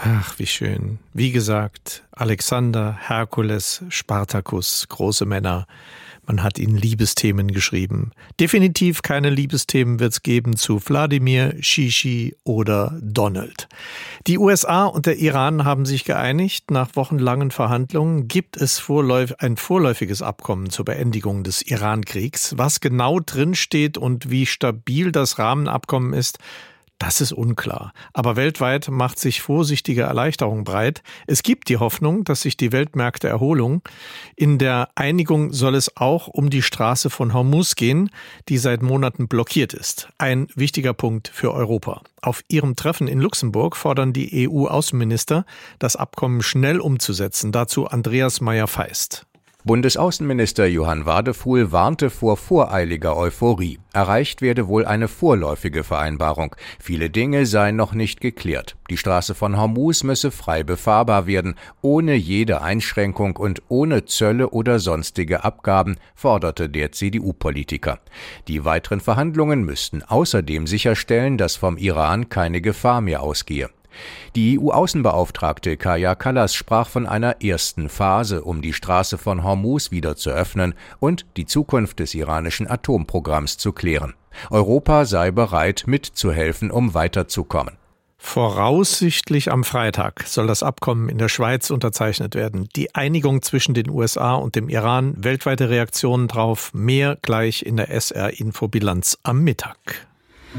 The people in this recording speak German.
Ach, wie schön. Wie gesagt, Alexander, Herkules, Spartacus, große Männer. Man hat ihnen Liebesthemen geschrieben. Definitiv keine Liebesthemen wird's geben zu Wladimir, Shishi oder Donald. Die USA und der Iran haben sich geeinigt. Nach wochenlangen Verhandlungen gibt es ein vorläufiges Abkommen zur Beendigung des Iran-Kriegs. Was genau drinsteht und wie stabil das Rahmenabkommen ist, das ist unklar. Aber weltweit macht sich vorsichtige Erleichterung breit. Es gibt die Hoffnung, dass sich die Weltmärkte erholen. In der Einigung soll es auch um die Straße von Hormuz gehen, die seit Monaten blockiert ist. Ein wichtiger Punkt für Europa. Auf ihrem Treffen in Luxemburg fordern die EU-Außenminister, das Abkommen schnell umzusetzen. Dazu Andreas Meyer-Feist. Bundesaußenminister Johann Wadefuhl warnte vor voreiliger Euphorie. Erreicht werde wohl eine vorläufige Vereinbarung. Viele Dinge seien noch nicht geklärt. Die Straße von Hormuz müsse frei befahrbar werden, ohne jede Einschränkung und ohne Zölle oder sonstige Abgaben, forderte der CDU-Politiker. Die weiteren Verhandlungen müssten außerdem sicherstellen, dass vom Iran keine Gefahr mehr ausgehe. Die EU-Außenbeauftragte Kaja Kallas sprach von einer ersten Phase, um die Straße von Hormuz wieder zu öffnen und die Zukunft des iranischen Atomprogramms zu klären. Europa sei bereit, mitzuhelfen, um weiterzukommen. Voraussichtlich am Freitag soll das Abkommen in der Schweiz unterzeichnet werden. Die Einigung zwischen den USA und dem Iran, weltweite Reaktionen drauf, mehr gleich in der SR-Infobilanz am Mittag.